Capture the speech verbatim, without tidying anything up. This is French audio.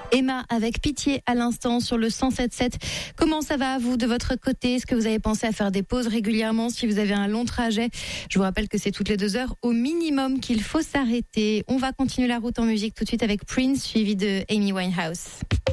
Emma avec Pitié à l'instant sur le cent sept sept. Comment ça va vous de votre côté? Est-ce que vous avez pensé à faire des pauses régulièrement si vous avez un long trajet? Je vous rappelle que c'est toutes les deux heures au minimum qu'il faut s'arrêter. On va continuer la route en musique tout de suite avec Prince suivi de Amy Winehouse.